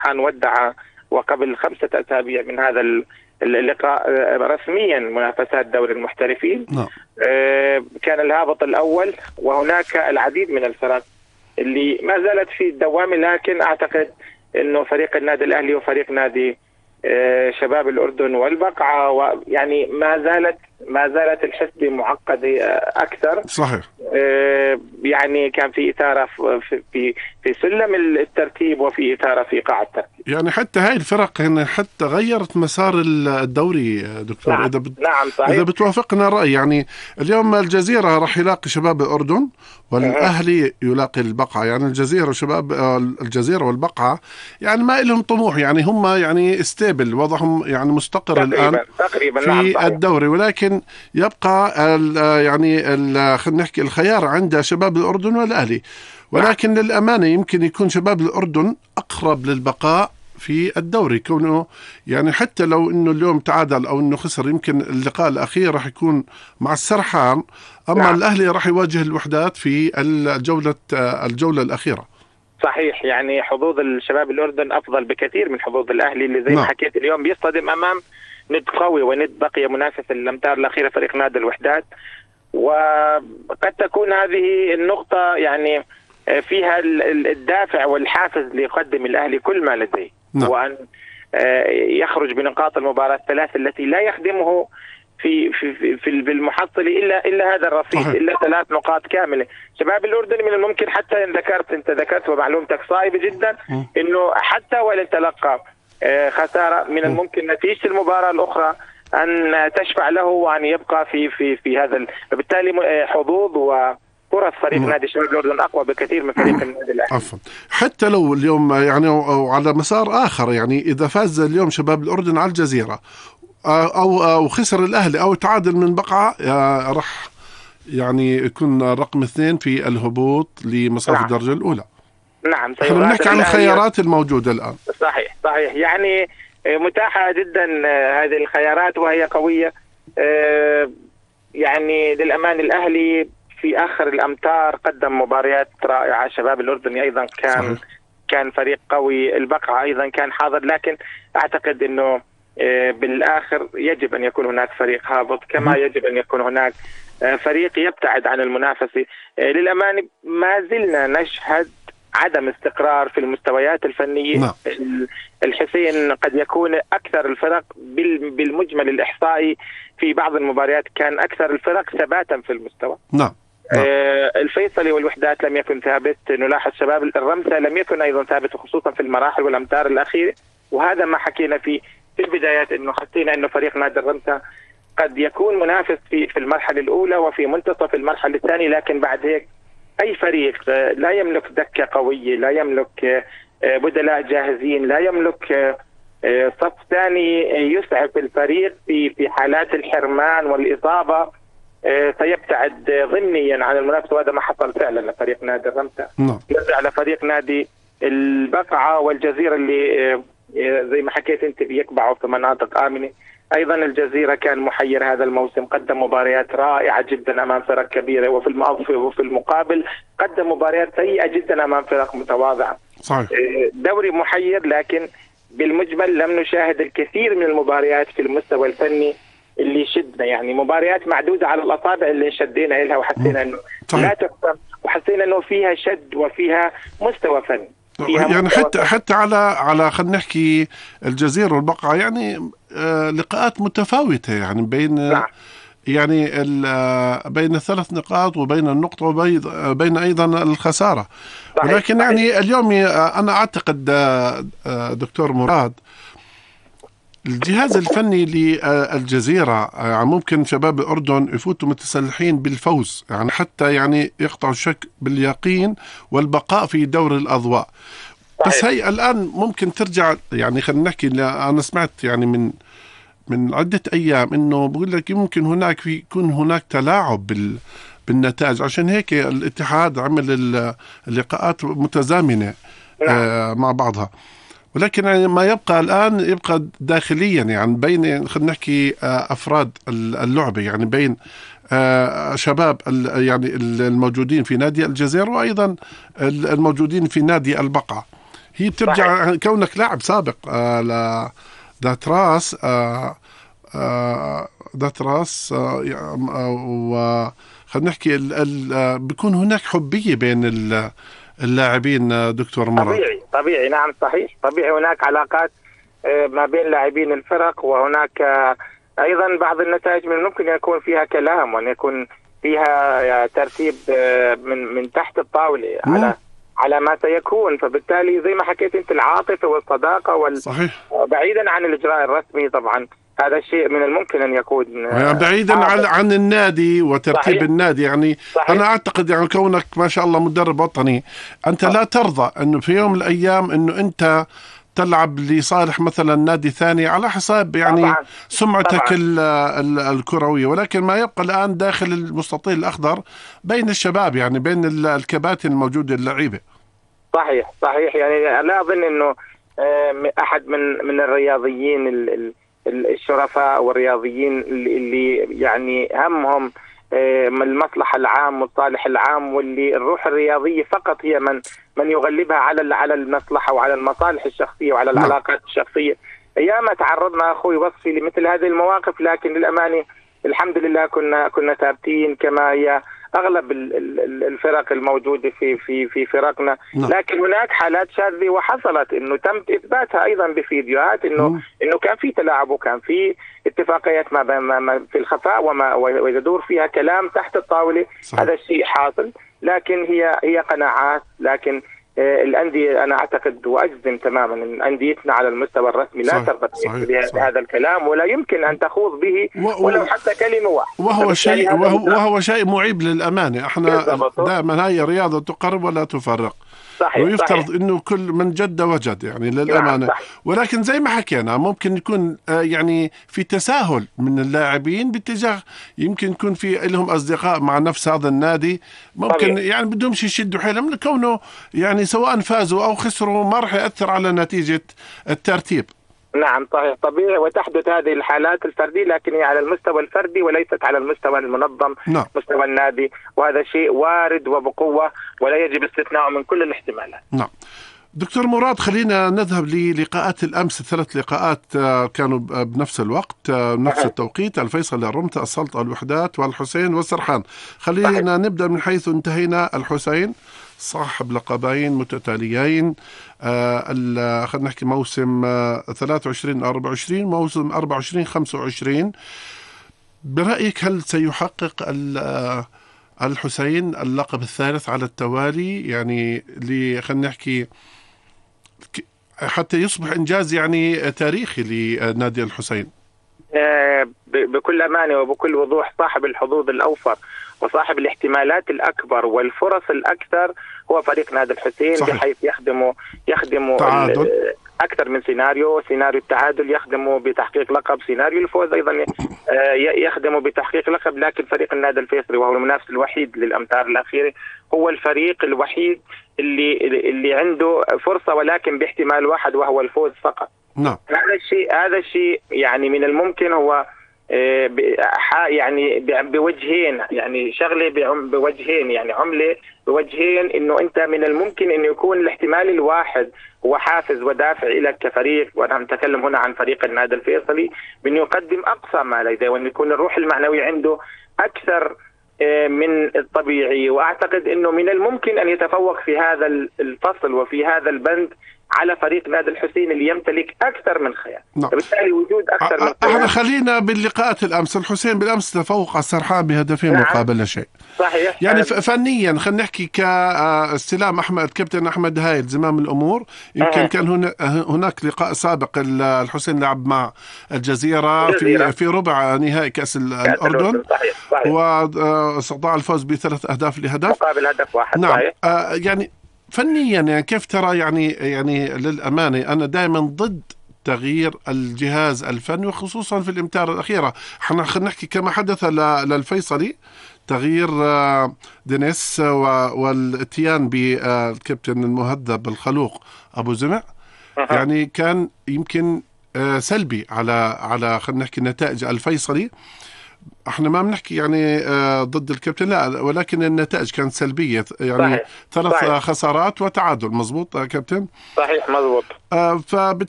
ودع وقبل 5 أسابيع من هذا اللقاء رسميا منافسات دوري المحترفين. كان الهابط الأول، وهناك العديد من الفرق اللي ما زالت في الدوام، لكن أعتقد أنه فريق النادي الأهلي وفريق نادي شباب الأردن والبقعة، ويعني ما زالت الحسبة معقدة أكثر. صحيح. يعني كان في إثارة في سلم الترتيب، وفي إثارة في قاع الترتيب. يعني حتى هاي الفرق حتى غيرت مسار الدوري دكتور. نعم. نعم صحيح. إذا بتوافقنا رأي، يعني اليوم الجزيرة راح يلاقي شباب الأردن، والأهلي يلاقي البقعة. يعني الجزيرة والبقعة يعني ما لهم طموح، يعني هم يعني استيبل، وضعهم يعني مستقر الآن تقريبا في نعم الدوري، ولكن يبقى يعني خلينا نحكي الخيار عند شباب الأردن والأهلي. ولكن للأمانة يمكن يكون شباب الأردن أقرب للبقاء في الدوري، كونه يعني حتى لو إنه اليوم تعادل أو إنه خسر، يمكن اللقاء الأخير راح يكون مع السرحان، أما الأهلي راح يواجه الوحدات في الجولة الأخيرة. صحيح. يعني حظوظ الشباب الأردن أفضل بكثير من حظوظ الأهلي، اللي زي ما حكيت اليوم بيصطدم أمام ند قوي وند بقي منافس الأمتار الأخيرة فريق نادي الوحدات. وقد تكون هذه النقطة يعني فيها الدافع والحافز ليقدم الأهلي كل ما لديه، وأن يخرج بنقاط المباراة 3 التي لا يخدمه في المحصلة إلا هذا الرصيد، إلا 3 نقاط كاملة. شباب الأردن من الممكن، حتى إن أنت ذكرت ومعلومتك صائبة جدا، إنه حتى وإن تلقى خسارة من الممكن نتيجة المباراة الأخرى أن تشفع له وأن يبقى في هذا. بالتالي حظوظ وفرص فريق نادي شباب الأردن أقوى بكثير من فريق النادي الأهلي. عفوا. حتى لو اليوم يعني أو على مسار آخر، يعني إذا فاز اليوم شباب الأردن على الجزيرة أو خسر الأهلي أو تعادل من بقعة، راح يعني يكون رقم 2 في الهبوط لمصاف الدرجة الأولى. نعم. نحن بنحكي عن الخيارات الموجودة الآن. صحيح. يعني متاحة جدا هذه الخيارات وهي قوية. يعني للأمان الأهلي في آخر الأمتار قدم مباريات رائعة. شباب الأردن أيضا كان فريق قوي. البقعة أيضا كان حاضر، لكن أعتقد أنه بالآخر يجب أن يكون هناك فريق هابط، كما يجب أن يكون هناك فريق يبتعد عن المنافسة. للأمان ما زلنا نشهد عدم استقرار في المستويات الفنية. الحسين قد يكون أكثر الفرق بالمجمل الإحصائي في بعض المباريات كان أكثر الفرق ثباتا في المستوى. الفيصلي والوحدات لم يكن ثابت. نلاحظ شباب الرمسة لم يكن أيضا ثابت، خصوصا في المراحل والأمتار الأخيرة، وهذا ما حكينا في البدايات، إنه حسينا إنه فريق نادي الرمسة قد يكون منافس في المرحلة الأولى وفي منتصف المرحلة الثانية، لكن بعد هيك أي فريق لا يملك دكة قوية، لا يملك بدلاء جاهزين، لا يملك صف ثاني يسعف الفريق في حالات الحرمان والإصابة، سيبتعد ضمنيا عن المنافسة. وهذا ما حصل فعلا لفريق نادي الرمسة. نرجع لفريق نادي البقعة والجزيرة اللي زي ما حكيت انت بيقبعوا في مناطق آمنة. أيضا الجزيرة كان محير هذا الموسم، قدم مباريات رائعة جدا أمام فرق كبيرة، وفي المقابل قدم مباريات سيئة جدا أمام فرق متواضعة. صحيح. دوري محير، لكن بالمجمل لم نشاهد الكثير من المباريات في المستوى الفني اللي شدنا. يعني مباريات معدودة على الأصابع اللي شدينا إلها وحسينا أنه لا تفهم، وحسينا أنه فيها شد وفيها مستوى فني. يعني حتى على خلينا نحكي الجزيرة والبقعة، يعني لقاءات متفاوتة، يعني بين يعني بين 3 نقاط وبين النقطة وبين أيضا الخسارة. ولكن يعني اليوم أنا أعتقد دكتور مراد الجهاز الفني للجزيرة ممكن شباب الأردن يفوتوا متسلحين بالفوز، يعني حتى يعني يقطعوا الشك باليقين والبقاء في دور الأضواء. بس هي الآن ممكن ترجع، يعني خلينا نحكي، أنا سمعت يعني من عدة أيام إنه بقول لك يمكن يكون هناك تلاعب بالنتائج، عشان هيك الاتحاد عمل اللقاءات متزامنة مع بعضها. ولكن يعني ما يبقى الآن يبقى داخليا، يعني بين خلينا نحكي أفراد اللعبة، يعني بين شباب يعني الموجودين في نادي الجزيرة وأيضا الموجودين في نادي البقعة. هي بترجع كونك لاعب سابق ذات راس ذات راس وخلينا نحكي بيكون هناك حبية بين اللاعبين دكتور مراد. طبيعي نعم صحيح، طبيعي هناك علاقات ما بين لاعبين الفرق، وهناك أيضا بعض النتائج من الممكن أن يكون فيها كلام وأن يكون فيها ترتيب من تحت الطاولة على ما سيكون. فبالتالي زي ما حكيت أنت العاطفة والصداقة صحيح. بعيدا عن الإجراء الرسمي طبعا هذا الشيء من الممكن أن يكون يعني بعيدا عن النادي وترتيب صحيح. النادي يعني صحيح. أنا أعتقد يعني كونك ما شاء الله مدرب وطني أنت لا ترضى أنه في يوم من الأيام أنه أنت تلعب لصالح مثلا نادي ثاني على حساب يعني طبعاً. سمعتك طبعاً. الكروية، ولكن ما يبقى الآن داخل المستطيل الأخضر بين الشباب يعني بين الكباتن الموجودة اللعيبة. صحيح يعني لا أظن أنه أحد من الرياضيين الشرفاء والرياضيين اللي يعني همهم المصلحة العام والصالح العام، واللي الروح الرياضية فقط هي من يغلبها على المصلحة وعلى المصالح الشخصية وعلى العلاقات الشخصية. أيام تعرضنا أخوي وصفي لمثل هذه المواقف، لكن للأمانة الحمد لله كنا ثابتين كما هي أغلب الفرق الموجودة في فرقنا. لكن هناك حالات شاذة وحصلت إنه تم إثباتها أيضا بفيديوهات إنه كان في تلاعب وكان في اتفاقيات ما في الخفاء ويدور فيها كلام تحت الطاولة. هذا الشيء حاصل، لكن هي قناعات. لكن الأندية أنا أعتقد وأجزم تماما أن أنديتنا على المستوى الرسمي لا تربط بهذا الكلام ولا يمكن أن تخوض به ولو حتى كلمة واحدة. وهو شيء معيب للأمانة. احنا دائما هاي رياضة تقرب ولا تفرق. ويفترض انه كل من جد وجد يعني للأمانة. ولكن زي ما حكينا ممكن يكون يعني في تساهل من اللاعبين باتجاه يمكن يكون في لهم أصدقاء مع نفس هذا النادي ممكن يعني بدهمش يشدوا حيلهم من كونه يعني سواء فازوا أو خسروا ما راح يأثر على نتيجة الترتيب. نعم صحيح طبيعي، وتحدث هذه الحالات الفردية لكن هي على المستوى الفردي وليست على المستوى المنظم. مستوى النادي، وهذا شيء وارد وبقوة ولا يجب استثناءه من كل الاحتمالات. نعم دكتور مراد، خلينا نذهب للقاءات الأمس. 3 لقاءات كانوا بنفس الوقت نفس التوقيت، الفيصل، الرمتة، السلطة، الوحدات، والحسين والسرحان. خلينا نبدأ من حيث انتهينا. الحسين صاحب لقبين متتاليين، خلينا نحكي موسم 23-24 موسم 24-25. برأيك هل سيحقق الحسين اللقب الثالث على التوالي؟ يعني خلينا نحكي حتى يصبح إنجاز يعني تاريخي لنادي الحسين. بكل أمانة وبكل وضوح صاحب الحظوظ الأوفر وصاحب الاحتمالات الأكبر والفرص الأكثر هو فريق نادي الحسين. صحيح. بحيث يخدم أكثر من سيناريو التعادل يخدم بتحقيق لقب، سيناريو الفوز أيضا يخدم بتحقيق لقب. لكن فريق النادي الفيصلي وهو المنافس الوحيد للأمتار الأخيرة هو الفريق الوحيد اللي عنده فرصة ولكن باحتمال واحد وهو الفوز فقط. نعم. هذا الشيء يعني من الممكن هو يعني بوجهين، يعني شغله بوجهين، يعني عمله بوجهين، انه انت من الممكن انه يكون الاحتمال الواحد هو حافز ودافع لك كفريق، وانا نتكلم هنا عن فريق النادي الفيصلي، بانه يقدم اقصى ما لديه وان يكون الروح المعنوي عنده اكثر من الطبيعي. واعتقد انه من الممكن ان يتفوق في هذا الفصل وفي هذا البند على فريق نادي الحسين اللي يمتلك أكثر من خيار. فبالتالي وجود أكثر من خيار. احنا خلينا باللقاءات الأمس. الحسين بالأمس تفوق على السرحان بهدفين مقابل لا شيء. صحيح. يعني فنيا خلينا نحكي كاستلام الكابتن أحمد هايل زمام الأمور. يمكن كان هناك لقاء سابق الحسين لعب مع الجزيرة في ربع نهائي كأس الأردن. صحيح. واستطاع الفوز ب3 أهداف لهدف مقابل هدف واحد. نعم. يعني فنيا يعني كيف ترى يعني للأمانة أنا دائما ضد تغيير الجهاز الفني وخصوصا في الامتار الأخيرة. خلينا نحكي كما حدث للفيصلي تغيير دينيس والاتيان بالكابتن المهذب الخلوق أبو زمع. يعني كان يمكن سلبي على خلينا نحكي نتائج الفيصلي. احنا ما بنحكي يعني ضد الكابتن، لا، ولكن النتائج كانت سلبية يعني. صحيح. 3 خسارات وتعادل، مظبوط كابتن؟ صحيح مضبوط.